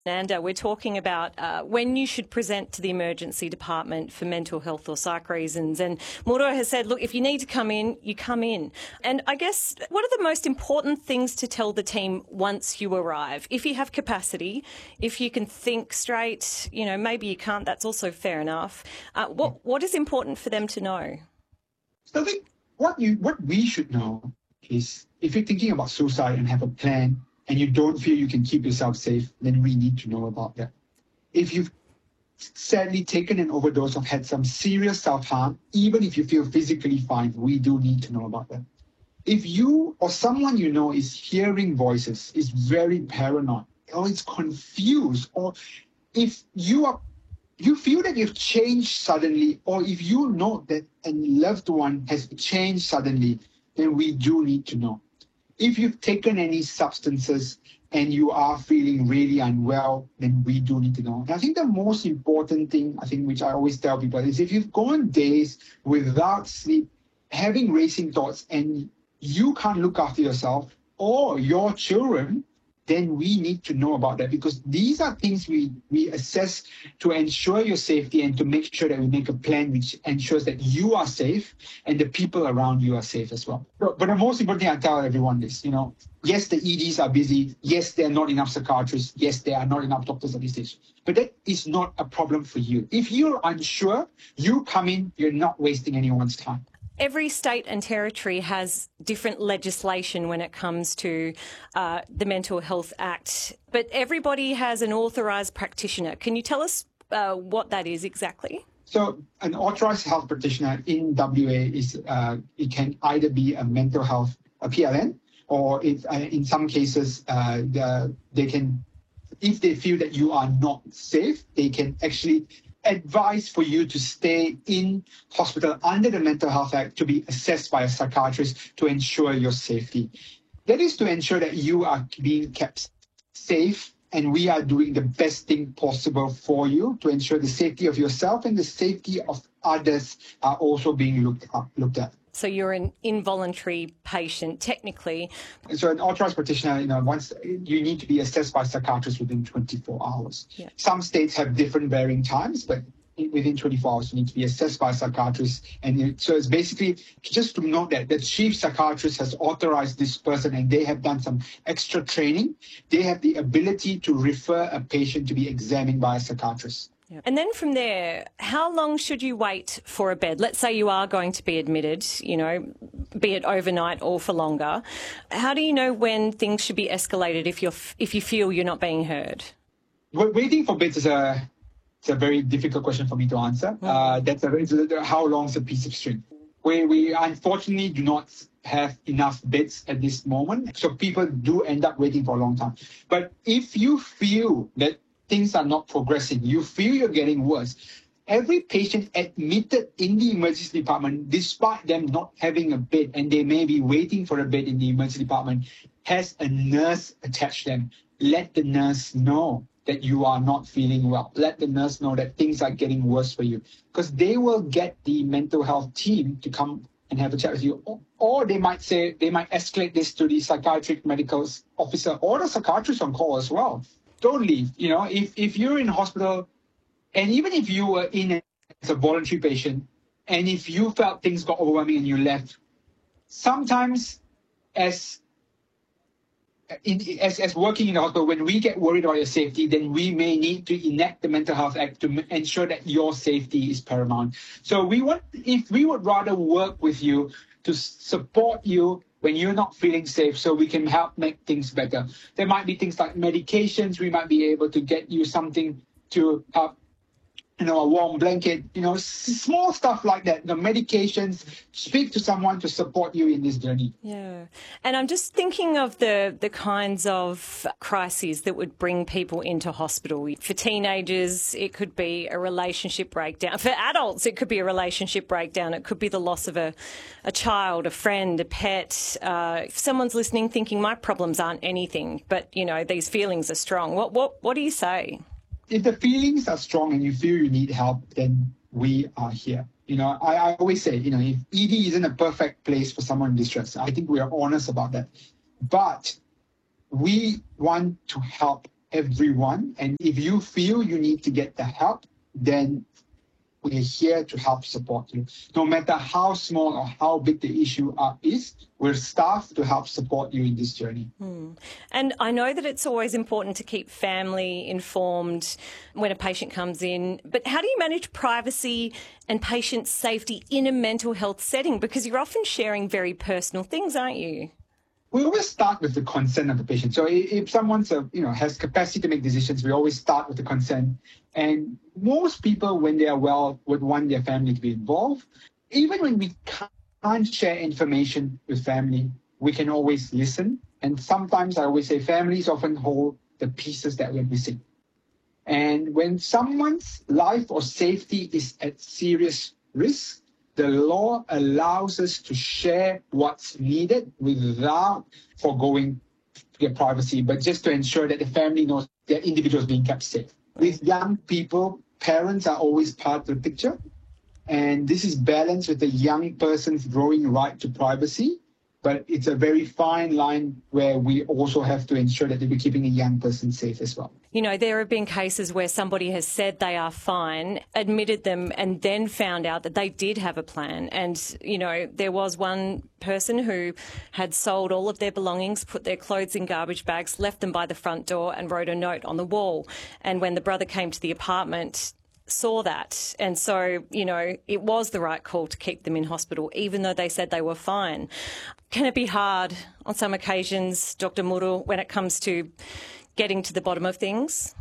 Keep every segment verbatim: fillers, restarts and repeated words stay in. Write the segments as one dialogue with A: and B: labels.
A: And uh, we're talking about uh, when you should present to the emergency department for mental health or psych reasons. And Muro has said, look, if you need to come in, you come in. And I guess, what are the most important things to tell the team once you arrive? If you have capacity, if you can think straight, you know, maybe you can't, that's also fair enough. Uh, what What is important for them to know?
B: So I think what, you, what we should know is if you're thinking about suicide and have a plan, and you don't feel you can keep yourself safe, then we need to know about that. If you've sadly taken an overdose or had some serious self-harm, even if you feel physically fine, we do need to know about that. If you or someone you know is hearing voices, is very paranoid, or is confused, or if you are you feel that you've changed suddenly, or if you know that a loved one has changed suddenly, then we do need to know. If you've taken any substances and you are feeling really unwell, then we do need to know. And I think the most important thing, I think, which I always tell people, is if you've gone days without sleep, having racing thoughts, and you can't look after yourself or your children, then we need to know about that, because these are things we, we assess to ensure your safety and to make sure that we make a plan which ensures that you are safe and the people around you are safe as well. But, but the most important thing I tell everyone is, you know, yes, the E Ds are busy. Yes, there are not enough psychiatrists. Yes, there are not enough doctors at this stage. But that is not a problem for you. If you're unsure, you come in, you're not wasting anyone's time.
A: Every state and territory has different legislation when it comes to uh, the Mental Health Act, but everybody has an authorised practitioner. Can you tell us uh, what that is exactly?
B: So an authorised health practitioner in W A is, uh, it can either be a mental health, a P L N, or if, uh, in some cases, uh, the, they can, if they feel that you are not safe, they can actually advise for you to stay in hospital under the Mental Health Act to be assessed by a psychiatrist to ensure your safety. That is to ensure that you are being kept safe and we are doing the best thing possible for you to ensure the safety of yourself and the safety of others are also being looked up, looked at.
A: So you're an involuntary patient, technically.
B: So an authorised practitioner, you know, once you need to be assessed by psychiatrists within twenty-four hours.
A: Yeah.
B: Some states have different varying times, but within twenty-four hours, you need to be assessed by a psychiatrist. And it, so it's basically just to note that the chief psychiatrist has authorised this person and they have done some extra training. They have the ability to refer a patient to be examined by a psychiatrist.
A: Yeah. And then from there, how long should you wait for a bed? Let's say you are going to be admitted, you know, be it overnight or for longer. How do you know when things should be escalated if you're if you feel you're not being heard?
B: Well, waiting for beds is a it's a very difficult question for me to answer. Mm. Uh, that's a, it's a how long is a piece of string? We we unfortunately do not have enough beds at this moment, so people do end up waiting for a long time. But if you feel that things are not progressing, you feel you're getting worse, every patient admitted in the emergency department, despite them not having a bed and they may be waiting for a bed in the emergency department, has a nurse attached to them. Let the nurse know that you are not feeling well. Let the nurse know that things are getting worse for you, because they will get the mental health team to come and have a chat with you. Or, or they might say, they might escalate this to the psychiatric medical officer or the psychiatrist on call as well. Don't leave. You know, if, if you're in hospital, and even if you were in as a voluntary patient, and if you felt things got overwhelming and you left, sometimes as in, as, as working in the hospital, when we get worried about your safety, then we may need to enact the Mental Health Act to ensure that your safety is paramount. So we want, if we would rather work with you to support you when you're not feeling safe, so we can help make things better. There might be things like medications. We might be able to get you something to help, you know, a warm blanket, you know, s- small stuff like that. The medications, speak to someone to support you in this journey.
A: Yeah. And I'm just thinking of the, the kinds of crises that would bring people into hospital. For teenagers, it could be a relationship breakdown. For adults, it could be a relationship breakdown. It could be the loss of a, a child, a friend, a pet. Uh, if someone's listening thinking my problems aren't anything, but, you know, these feelings are strong, what, what, what do you say?
B: If the feelings are strong and you feel you need help, then we are here. You know, I, I always say, you know, if E D isn't a perfect place for someone in distress, I think we are honest about that. But we want to help everyone. And if you feel you need to get the help, then we're here to help support you. No matter how small or how big the issue uh, is, we're staffed to help support you in this journey.
A: Hmm. And I know that it's always important to keep family informed when a patient comes in, but how do you manage privacy and patient safety in a mental health setting? Because you're often sharing very personal things, aren't you?
B: We always start with the consent of the patient. So if someone's, a, you know, has capacity to make decisions, we always start with the consent. And most people, when they are well, would want their family to be involved. Even when we can't share information with family, we can always listen. And sometimes I always say families often hold the pieces that we're missing. And when someone's life or safety is at serious risk, the law allows us to share what's needed without foregoing their privacy, but just to ensure that the family knows their individuals being kept safe. With young people, parents are always part of the picture. And this is balanced with the young person's growing right to privacy. But it's a very fine line where we also have to ensure that we're keeping a young person safe as well.
A: You know, there have been cases where somebody has said they are fine, admitted them, and then found out that they did have a plan. And, you know, there was one person who had sold all of their belongings, put their clothes in garbage bags, left them by the front door and wrote a note on the wall. And when the brother came to the apartment, saw that. And so, you know, it was the right call to keep them in hospital, even though they said they were fine. Can it be hard on some occasions, Doctor Muru, when it comes to getting to the bottom of things?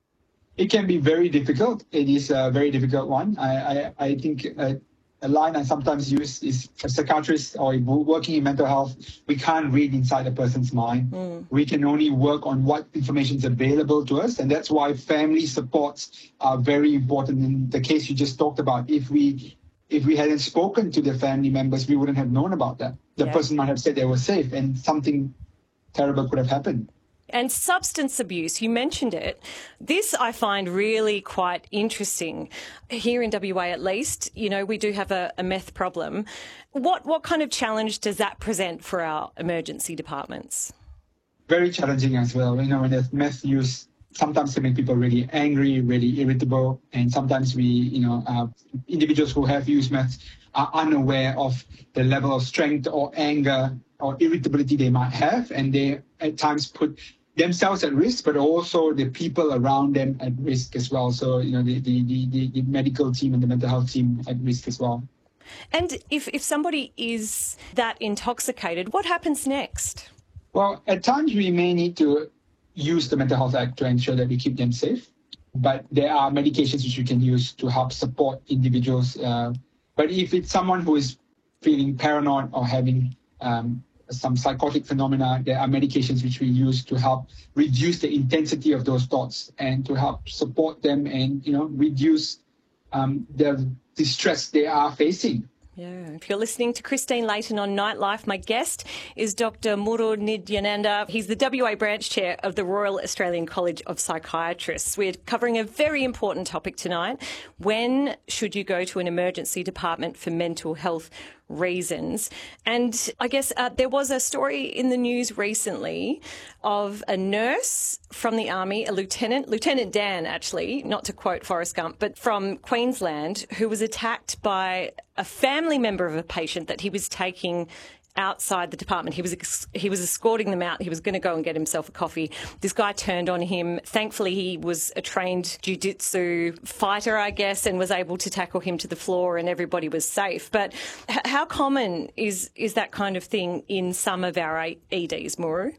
B: It can be very difficult. It is a very difficult one. I, I, I think a, a line I sometimes use is a psychiatrist or working in mental health, we can't read inside a person's mind. Mm. We can only work on what information is available to us. And that's why family supports are very important. In the case you just talked about, if we if we hadn't spoken to the family members, we wouldn't have known about that. The yeah. person might have said they were safe and something terrible could have happened.
A: And substance abuse, you mentioned it. This I find really quite interesting. Here in W A at least, you know, we do have a, a meth problem. What what kind of challenge does that present for our emergency departments?
B: Very challenging as well. You know, when there's meth use, sometimes can make people really angry, really irritable. And sometimes we, you know, uh, individuals who have used meth are unaware of the level of strength or anger or irritability they might have. And they at times put themselves at risk, but also the people around them at risk as well. So, you know, the, the, the, the medical team and the mental health team at risk as well.
A: And if, if somebody is that intoxicated, what happens next?
B: Well, at times we may need to use the Mental Health Act to ensure that we keep them safe. But there are medications which we can use to help support individuals. Uh, but if it's someone who is feeling paranoid or having um, some psychotic phenomena, there are medications which we use to help reduce the intensity of those thoughts and to help support them and, you know, reduce um, the distress they are facing.
A: Yeah. If you're listening to Christine Layton on Nightlife, my guest is Doctor Muru Nidyananda. He's the W A branch chair of the Royal Australian College of Psychiatrists. We're covering a very important topic tonight. When should you go to an emergency department for mental health reasons? And I guess uh, there was a story in the news recently of a nurse from the Army, a lieutenant, Lieutenant Dan actually, not to quote Forrest Gump, but from Queensland, who was attacked by a family member of a patient that he was taking outside the department. He was he was escorting them out. He was going to go and get himself a coffee. This guy turned on him. Thankfully, he was a trained jiu-jitsu fighter, I guess, and was able to tackle him to the floor and everybody was safe. But h- how common is, is that kind of thing in some of our E Ds, Muru?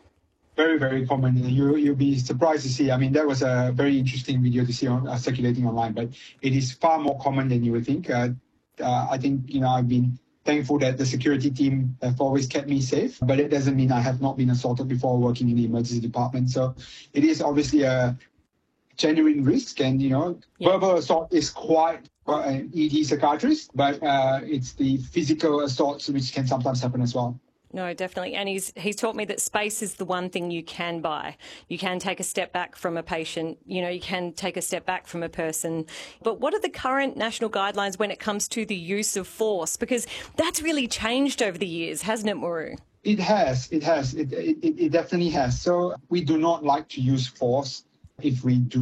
B: Very, very common. You, you'll be surprised to see. I mean, that was a very interesting video to see on, uh, circulating online, but it is far more common than you would think. Uh, uh, I think, you know, I've been thankful that the security team have always kept me safe, but it doesn't mean I have not been assaulted before working in the emergency department. So it is obviously a genuine risk, and, you know, yeah. verbal assault is quite uh, an E D psychiatrist, but uh, it's the physical assaults which can sometimes happen as well.
A: No, definitely. And he's he's taught me that space is the one thing you can buy. You can take a step back from a patient. You know, you can take a step back from a person. But what are the current national guidelines when it comes to the use of force? Because that's really changed over the years, hasn't it, Muru?
B: It has. It has. It, it, it definitely has. So we do not like to use force if we do